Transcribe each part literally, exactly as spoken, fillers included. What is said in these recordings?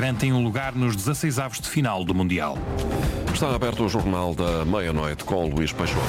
garantem um lugar nos dezasseis avos de final do Mundial. Está aberto o Jornal da Meia-Noite com Luís Peixoto.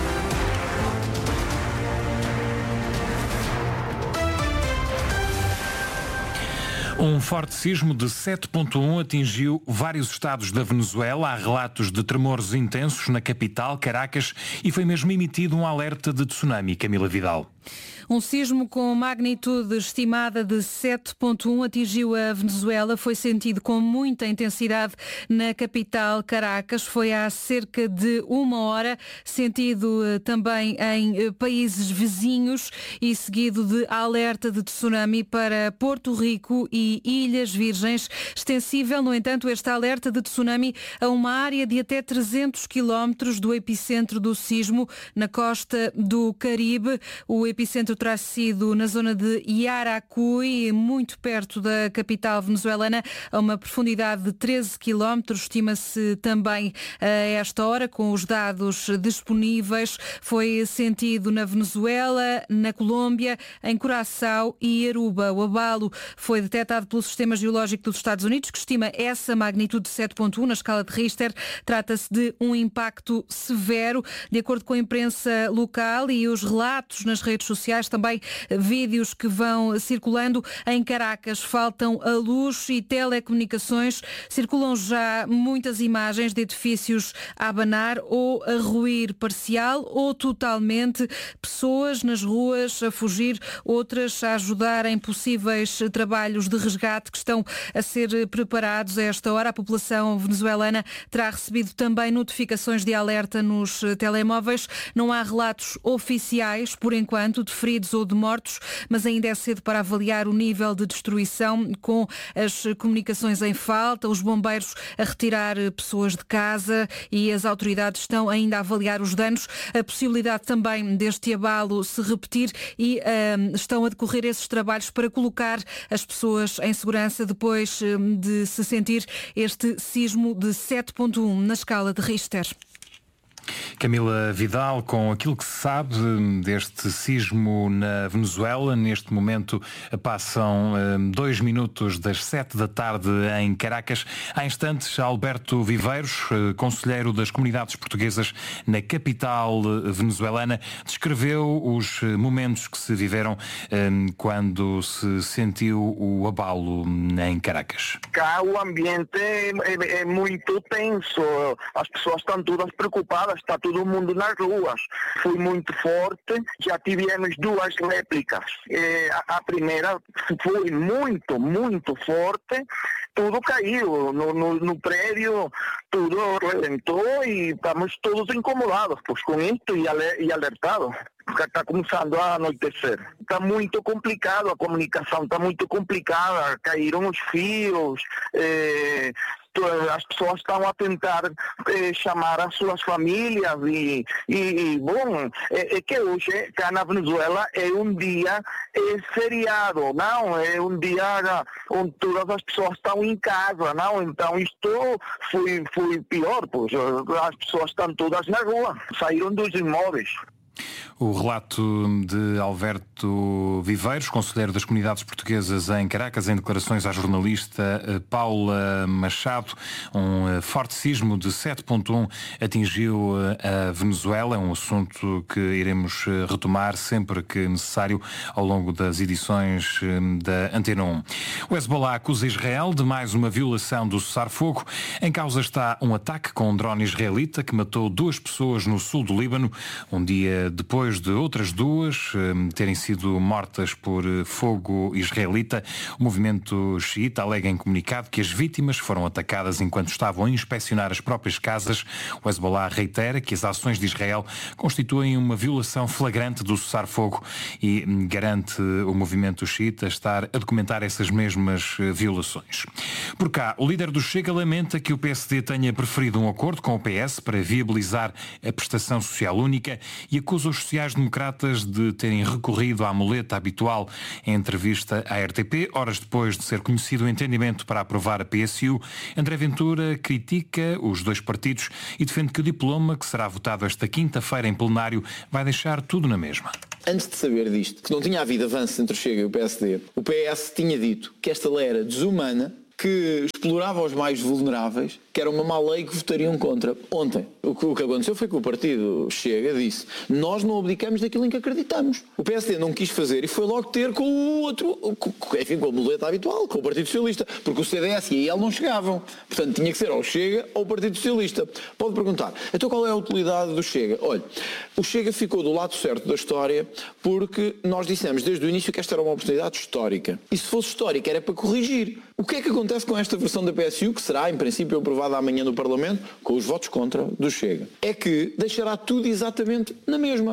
Um forte sismo de sete ponto um atingiu vários estados da Venezuela. Há relatos de tremores intensos na capital, Caracas, e foi mesmo emitido um alerta de tsunami. Camila Vidal. Um sismo com magnitude estimada de sete ponto um atingiu a Venezuela. Foi sentido com muita intensidade na capital, Caracas. Foi há cerca de uma hora, sentido também em países vizinhos e seguido de alerta de tsunami para Porto Rico e Ilhas Virgens. Extensível, no entanto, este alerta de tsunami a uma área de até trezentos quilómetros do epicentro do sismo, na costa do Caribe. O epicentro terá sido na zona de Yaracuy, muito perto da capital venezuelana, a uma profundidade de treze quilómetros. Estima-se também a esta hora, com os dados disponíveis, foi sentido na Venezuela, na Colômbia, em Curaçao e Aruba. O abalo foi detectado pelo Sistema Geológico dos Estados Unidos, que estima essa magnitude de sete ponto um na escala de Richter. Trata-se de um impacto severo, de acordo com a imprensa local e os relatos nas redes sociais, também vídeos que vão circulando. Em Caracas faltam a luz e telecomunicações, circulam já muitas imagens de edifícios a abanar ou a ruir parcial ou totalmente, pessoas nas ruas a fugir, outras a ajudar em possíveis trabalhos de resgate que estão a ser preparados a esta hora. A população venezuelana terá recebido também notificações de alerta nos telemóveis. Não há relatos oficiais, por enquanto, de feridos ou de mortos, mas ainda é cedo para avaliar o nível de destruição, com as comunicações em falta, os bombeiros a retirar pessoas de casa e as autoridades estão ainda a avaliar os danos. A possibilidade também deste abalo se repetir e uh, estão a decorrer esses trabalhos para colocar as pessoas em segurança depois uh, de se sentir este sismo de sete ponto um na escala de Richter. Camila Vidal, com aquilo que se sabe deste sismo na Venezuela. Neste momento passam um, dois minutos das sete da tarde em Caracas. Há instantes, Alberto Viveiros, conselheiro das comunidades portuguesas na capital venezuelana, descreveu os momentos que se viveram um, quando se sentiu o abalo em Caracas. Cá o ambiente é, é, é muito tenso, as pessoas estão todas preocupadas, está todo mundo nas ruas. Foi muito forte, já tivemos duas réplicas. É, a, a primeira foi muito, muito forte, tudo caiu no, no, no prédio, tudo rebentou e estamos todos incomodados pois, com isto e, aler, e alertados. Porque está começando a anoitecer. Está muito complicado, a comunicação está muito complicada, caíram os fios, eh, as pessoas estão a tentar eh, chamar as suas famílias e, e, e bom, é, é que hoje, cá na Venezuela, é um dia é feriado, não? É um dia onde todas as pessoas estão em casa, não? Então isto foi, foi pior, pois as pessoas estão todas na rua, saíram dos imóveis. O relato de Alberto Viveiros, conselheiro das comunidades portuguesas em Caracas, em declarações à jornalista Paula Machado. Um forte sismo de sete ponto um atingiu a Venezuela. É um assunto que iremos retomar sempre que necessário ao longo das edições da Antena um. O Hezbollah acusa Israel de mais uma violação do cessar-fogo. Em causa está um ataque com um drone israelita que matou duas pessoas no sul do Líbano, um dia depois de outras duas um, terem sido mortas por fogo israelita. O movimento xiita alega em comunicado que as vítimas foram atacadas enquanto estavam a inspecionar as próprias casas. O Hezbollah reitera que as ações de Israel constituem uma violação flagrante do cessar-fogo e garante o movimento xiita estar a documentar essas mesmas violações. Por cá, o líder do Chega lamenta que o P S D tenha preferido um acordo com o P S para viabilizar a prestação social única e acusa os sociais-democratas de terem recorrido à muleta habitual. Em entrevista à R T P, horas depois de ser conhecido o entendimento para aprovar a P S U, André Ventura critica os dois partidos e defende que o diploma, que será votado esta quinta-feira em plenário, vai deixar tudo na mesma. Antes de saber disto, que não tinha havido avanço entre o Chega e o P S D, o P S tinha dito que esta lei era desumana, que explorava os mais vulneráveis, que era uma má lei que votariam contra. Ontem, o que, o que aconteceu foi que o partido Chega disse: nós não abdicamos daquilo em que acreditamos. O P S D não quis fazer e foi logo ter com o outro, com, enfim, com a muleta habitual, com o Partido Socialista, porque o C D S e a I L não chegavam. Portanto, tinha que ser ao Chega ou ao Partido Socialista. Pode perguntar, então qual é a utilidade do Chega? Olha, o Chega ficou do lado certo da história porque nós dissemos desde o início que esta era uma oportunidade histórica. E se fosse histórica era para corrigir. O que é que acontece com esta versão da P S U, que será, em princípio, aprovada amanhã no Parlamento, com os votos contra do Chega? É que deixará tudo exatamente na mesma.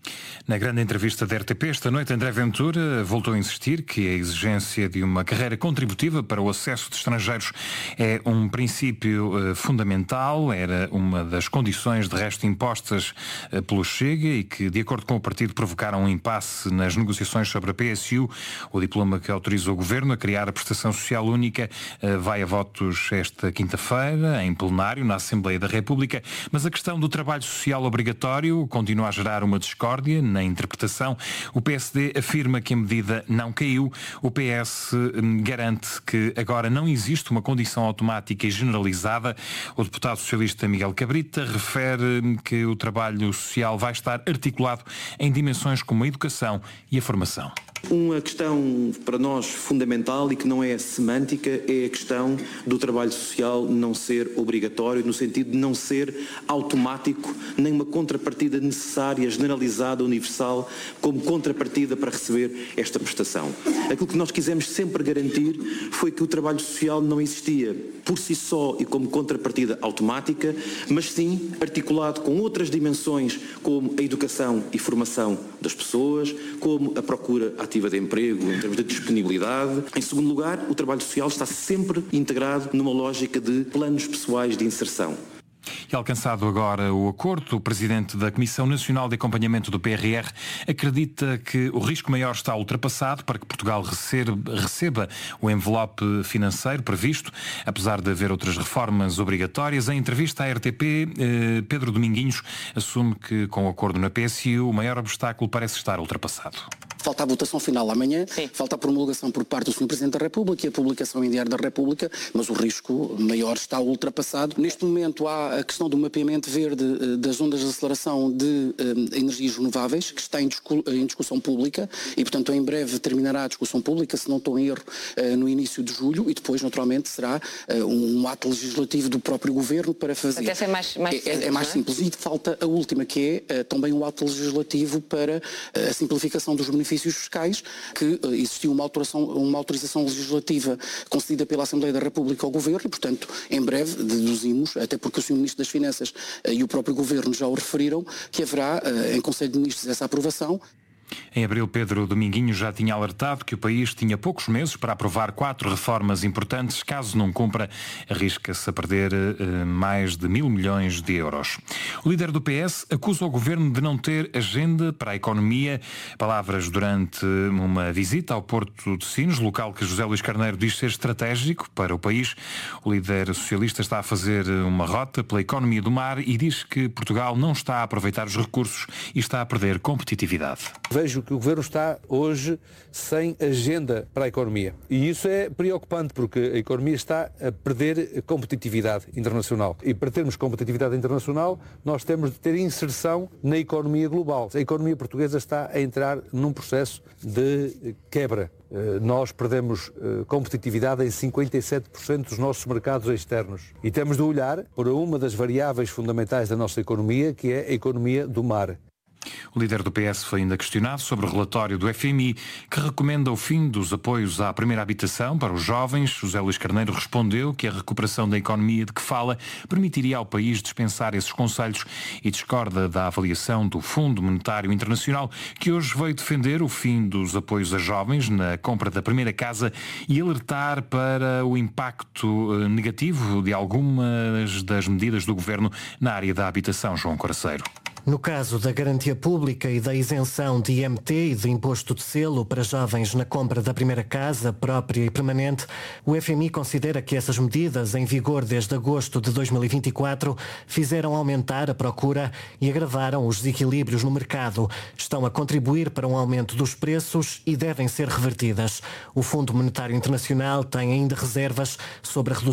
Na grande entrevista da R T P esta noite, André Ventura voltou a insistir que a exigência de uma carreira contributiva para o acesso de estrangeiros é um princípio uh, fundamental, era uma das condições de resto impostas uh, pelo Chega e que, de acordo com o partido, provocaram um impasse nas negociações sobre a P S U. O diploma que autoriza o Governo a criar a prestação social única uh, vai a votos esta quinta-feira, em plenário, na Assembleia da República, mas a questão do trabalho social obrigatório continua a gerar uma discórdia na interpretação. O P S D afirma que a medida não caiu. O P S garante que agora não existe uma condição automática e generalizada. O deputado socialista Miguel Cabrita refere que o trabalho social vai estar articulado em dimensões como a educação e a formação. Uma questão para nós fundamental e que não é semântica é a questão do trabalho social não ser obrigatório, no sentido de não ser automático, nem uma contrapartida necessária, generalizada, universal, como contrapartida para receber esta prestação. Aquilo que nós quisemos sempre garantir foi que o trabalho social não existia por si só e como contrapartida automática, mas sim articulado com outras dimensões, como a educação e formação das pessoas, como a procura ativa de emprego, em termos de disponibilidade. Em segundo lugar, o trabalho social está sempre integrado numa lógica de planos pessoais de inserção. E alcançado agora o acordo, o Presidente da Comissão Nacional de Acompanhamento do P R R acredita que o risco maior está ultrapassado para que Portugal receba, receba o envelope financeiro previsto, apesar de haver outras reformas obrigatórias. Em entrevista à R T P, eh, Pedro Dominguinhos assume que, com o acordo na P S U, o maior obstáculo parece estar ultrapassado. Falta a votação final amanhã, Sim. falta a promulgação por parte do senhor Presidente da República e a publicação em Diário da República, mas o risco maior está ultrapassado. Neste momento há a questão do mapeamento verde das ondas de aceleração de uh, energias renováveis, que está em, discu em discussão pública e, portanto, em breve terminará a discussão pública, se não estou em erro, uh, no início de julho, e depois, naturalmente, será uh, um, um ato legislativo do próprio Governo para fazer. Até ser mais, mais é, simples, é, é mais não é? simples. E falta a última, que é uh, também um ato legislativo para uh, a simplificação dos benefícios fiscais, que uh, existiu uma, alteração, uma autorização legislativa concedida pela Assembleia da República ao Governo e, portanto, em breve deduzimos, até porque o senhor Ministro das Finanças uh, e o próprio Governo já o referiram, que haverá uh, em Conselho de Ministros essa aprovação. Em abril, Pedro Dominguinho já tinha alertado que o país tinha poucos meses para aprovar quatro reformas importantes. Caso não cumpra, arrisca-se a perder uh, mais de mil milhões de euros. O líder do P S acusa o governo de não ter agenda para a economia. Palavras durante uma visita ao Porto de Sines, local que José Luís Carneiro diz ser estratégico para o país. O líder socialista está a fazer uma rota pela economia do mar e diz que Portugal não está a aproveitar os recursos e está a perder competitividade. Vejo que o Governo está hoje sem agenda para a economia. E isso é preocupante porque a economia está a perder competitividade internacional. E para termos competitividade internacional, nós temos de ter inserção na economia global. A economia portuguesa está a entrar num processo de quebra. Nós perdemos competitividade em cinquenta e sete por cento dos nossos mercados externos. E temos de olhar para uma das variáveis fundamentais da nossa economia, que é a economia do mar. O líder do P S foi ainda questionado sobre o relatório do F M I que recomenda o fim dos apoios à primeira habitação para os jovens. José Luís Carneiro respondeu que a recuperação da economia de que fala permitiria ao país dispensar esses conselhos e discorda da avaliação do Fundo Monetário Internacional, que hoje veio defender o fim dos apoios a jovens na compra da primeira casa e alertar para o impacto negativo de algumas das medidas do Governo na área da habitação. João Coraceiro. No caso da garantia pública e da isenção de I M T e de imposto de selo para jovens na compra da primeira casa, própria e permanente, o F M I considera que essas medidas, em vigor desde agosto de dois mil e vinte e quatro, fizeram aumentar a procura e agravaram os desequilíbrios no mercado. Estão a contribuir para um aumento dos preços e devem ser revertidas. O Fundo Monetário Internacional tem ainda reservas sobre a redução